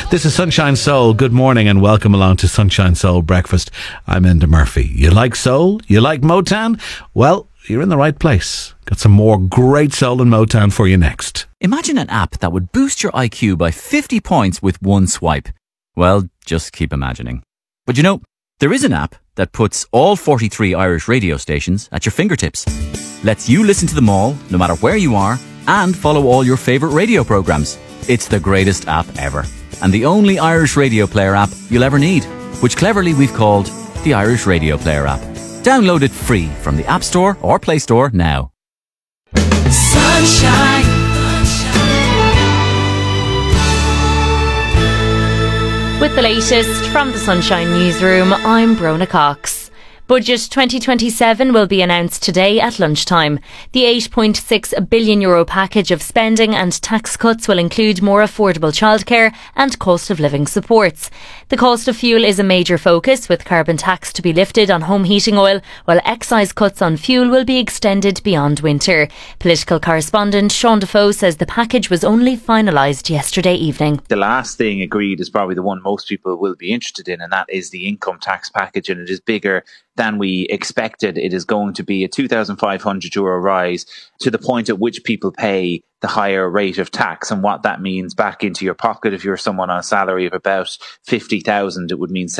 This is Sunshine Soul. Good morning and welcome along to Sunshine Soul Breakfast. I'm Enda Murphy. You like soul? You like Motown? Well, you're in the right place. Got some more great soul and Motown for you next. Imagine an app that would boost your IQ by 50 points with one swipe. Well, just keep imagining. But you know, there is an app that puts all 43 Irish radio stations at your fingertips. Lets you listen to them all, no matter where you are, and follow all your favourite radio programmes. It's the greatest app ever. And the only Irish radio player app you'll ever need, which cleverly we've called the Irish Radio Player app. Download it free from the App Store or Play Store now. Sunshine. With the latest from the Sunshine Newsroom, I'm Brona Cox. Budget 2027 will be announced today at lunchtime. The €8.6 billion package of spending and tax cuts will include more affordable childcare and cost of living supports. The cost of fuel is a major focus, with carbon tax to be lifted on home heating oil, while excise cuts on fuel will be extended beyond winter. Political correspondent Sean Defoe says the package was only finalised yesterday evening. The last thing agreed is probably the one most people will be interested in, and that is the income tax package, and it is bigger than we expected. It is going to be a €2,500 rise to the point at which people pay the higher rate of tax, and what that means back into your pocket. If you're someone on a salary of about 50,000, it would mean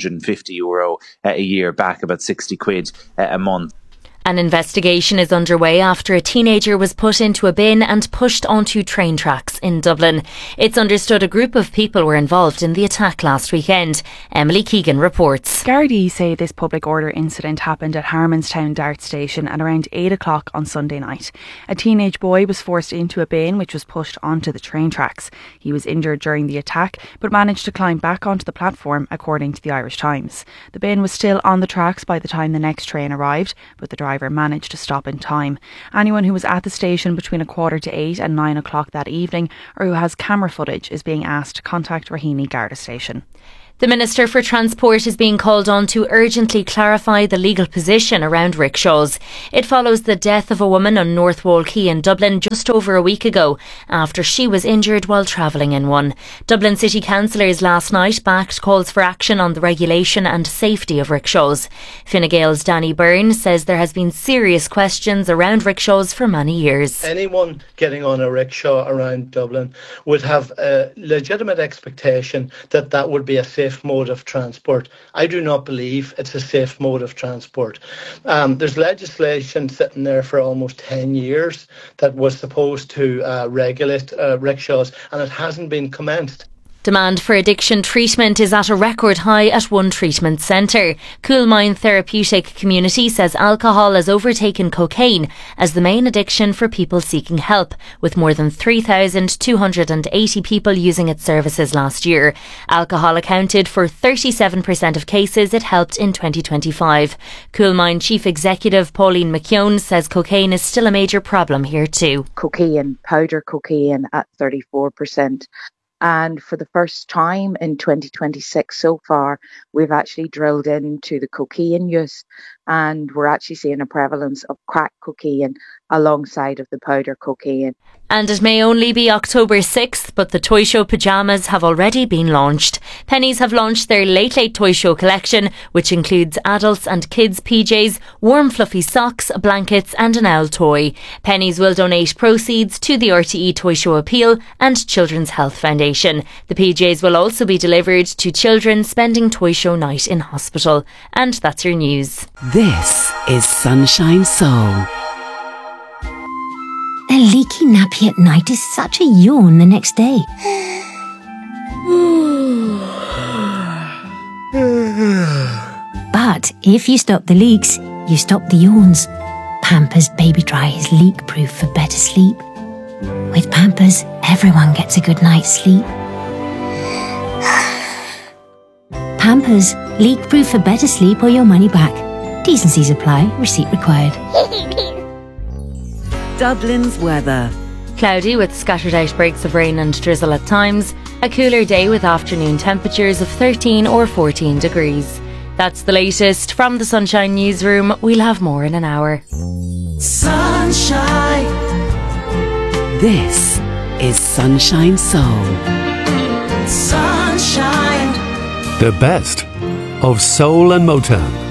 €750 a year, back about 60 quid a month. An investigation is underway after a teenager was put into a bin and pushed onto train tracks in Dublin. It's understood a group of people were involved in the attack last weekend. Emily Keegan reports. Gardaí say this public order incident happened at Harmonstown Dart Station at around 8 o'clock on Sunday night. A teenage boy was forced into a bin which was pushed onto the train tracks. He was injured during the attack but managed to climb back onto the platform, according to the Irish Times. The bin was still on the tracks by the time the next train arrived, but the driver managed to stop in time. Anyone who was at the station between 8:15 and 9 o'clock that evening, or who has camera footage, is being asked to contact Raheny Garda Station. The Minister for Transport is being called on to urgently clarify the legal position around rickshaws. It follows the death of a woman on North Wall Quay in Dublin just over a week ago after she was injured while travelling in one. Dublin City Councillors last night backed calls for action on the regulation and safety of rickshaws. Fine Gael's Danny Byrne says there has been serious questions around rickshaws for many years. Anyone getting on a rickshaw around Dublin would have a legitimate expectation that that would be a safe mode of transport. I do not believe it's a safe mode of transport. There's legislation sitting there for almost 10 years that was supposed to regulate rickshaws, and it hasn't been commenced. Demand for addiction treatment is at a record high at one treatment centre. Coolmine Therapeutic Community says alcohol has overtaken cocaine as the main addiction for people seeking help, with more than 3,280 people using its services last year. Alcohol accounted for 37% of cases it helped in 2025. Coolmine Chief Executive Pauline McKeown says cocaine is still a major problem here too. Cocaine, powder cocaine at 34%. And for the first time in 2026 so far, we've actually drilled into the cocaine use, and we're actually seeing a prevalence of crack cocaine alongside of the powder cocaine. And it may only be October 6th, but the Toy Show pyjamas have already been launched. Pennies have launched their Late Late Toy Show collection, which includes adults and kids' PJs, warm fluffy socks, blankets and an owl toy. Pennies will donate proceeds to the RTE Toy Show Appeal and Children's Health Foundation. The PJs will also be delivered to children spending Toy Show night in hospital. And that's your news. This is Sunshine Soul. A leaky nappy at night is such a yawn the next day. But if you stop the leaks, you stop the yawns. Pampers Baby Dry is leak-proof for better sleep. With Pampers, everyone gets a good night's sleep. Pampers, leak-proof for better sleep or your money back. Decencies apply. Receipt required. Dublin's weather. Cloudy with scattered outbreaks of rain and drizzle at times. A cooler day with afternoon temperatures of 13 or 14 degrees. That's the latest from the Sunshine Newsroom. We'll have more in an hour. Sunshine. This is Sunshine Soul. Sunshine. The best of soul and Motown.